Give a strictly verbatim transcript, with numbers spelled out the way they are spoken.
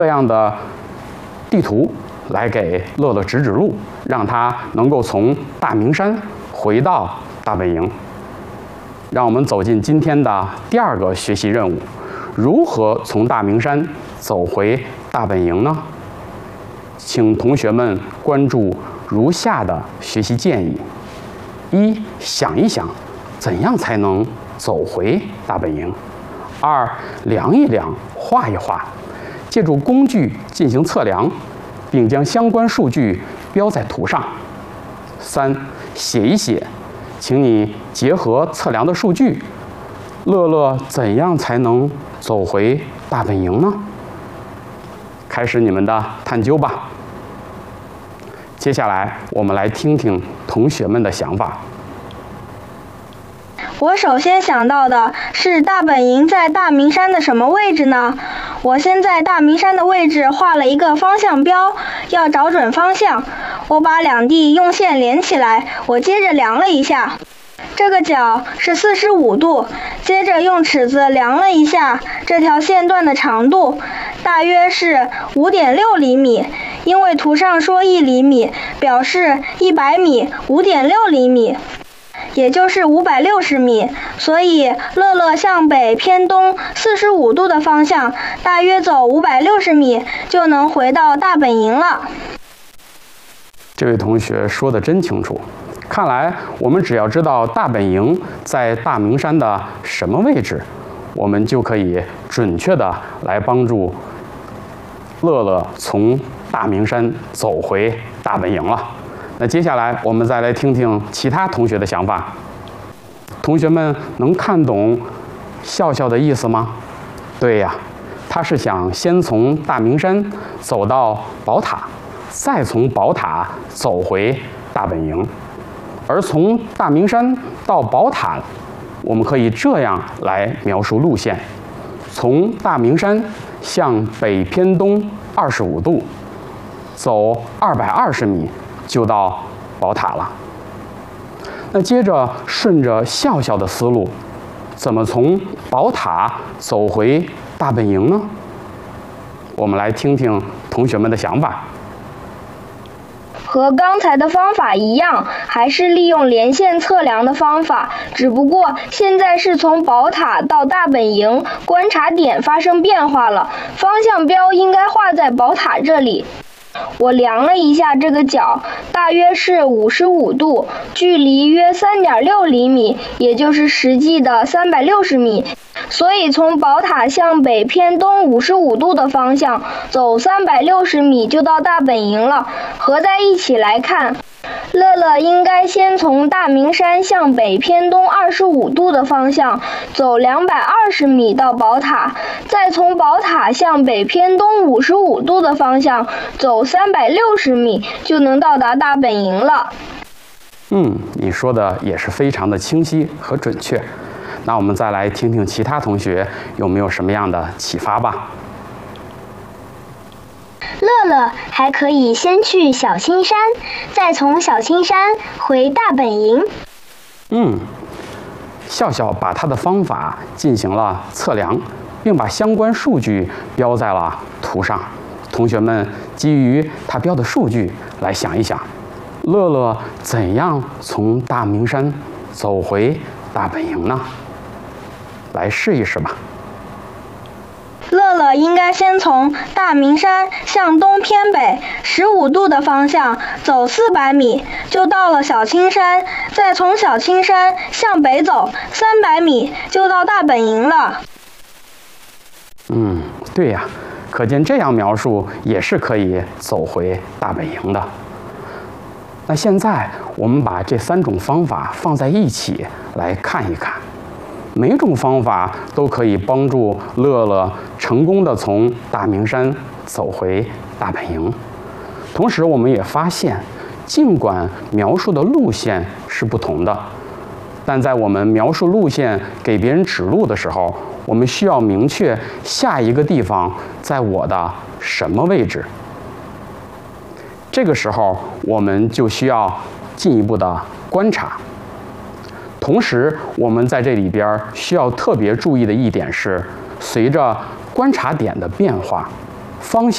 这样的地图来给乐乐指指路，让他能够从大明山回到大本营。让我们走进今天的第二个学习任务：如何从大明山走回大本营呢？请同学们关注如下的学习建议：一、想一想，怎样才能走回大本营；二、量一量，画一画，借助工具进行测量，并将相关数据标在图上；三、写一写，请你结合测量的数据，乐乐怎样才能走回大本营呢？开始你们的探究吧。接下来，我们来听听同学们的想法。 我首先想到的是大本营在大明山的什么位置呢？我先在大明山的位置画了一个方向标，要找准方向。我把两地用线连起来，我接着量了一下，这个角是四十五度，接着用尺子量了一下这条线段的长度，大约是 五点六厘米。因为图上说一厘米，表示一百米 五点六厘米，也就是五百六十米，所以乐乐向北偏东四十五度的方向，大约走五百六十米就能回到大本营了。 这位同学说的真清楚，看来我们只要知道大本营在大明山的什么位置，我们就可以准确的来帮助乐乐从大明山走回大本营了。那接下来我们再来听听其他同学的想法。同学们能看懂笑笑的意思吗？对呀，他是想先从大明山走到宝塔，再从宝塔走回大本营。而从大明山到宝塔，我们可以这样来描述路线：从大明山向北偏东二十五度，走二百二十米就到宝塔了。那接着顺着笑笑的思路，怎么从宝塔走回大本营呢？我们来听听同学们的想法。 和刚才的方法一样，还是利用连线测量的方法，只不过现在是从宝塔到大本营，观察点发生变化了，方向标应该画在宝塔这里。我量了一下这个角，大约是五十五度，距离约 三点六厘米，也就是实际的三百六十米。所以从宝塔向北偏东五十五度的方向走三百六十米就到大本营了。合在一起来看，乐乐应该先从大明山向北偏东二十五度的方向走两百二十米到宝塔，再从宝塔向北偏东五十五度的方向走三百六十米就能到达大本营了。 嗯，你说的也是非常的清晰和准确。那我们再来听听其他同学有没有什么样的启发吧。 乐乐还可以先去小青山，再从小青山回大本营。 嗯，笑笑把他的方法进行了测量，并把相关数据标在了图上。同学们基于他标的数据来想一想，乐乐怎样从大明山走回大本营呢？来试一试吧。 乐乐应该先从大明山向东偏北十五度的方向走四百米，就到了小青山，再从小青山向北走三百米，就到大本营了。 嗯，对呀，可见这样描述也是可以走回大本营的。那现在我们把这三种方法放在一起来看一看。每种方法都可以帮助乐乐成功地从大明山走回大本营。同时，我们也发现，尽管描述的路线是不同的，但在我们描述路线给别人指路的时候，我们需要明确下一个地方在我的什么位置。这个时候，我们就需要进一步的观察。同时，我们在这里边需要特别注意的一点是，随着观察点的变化，方向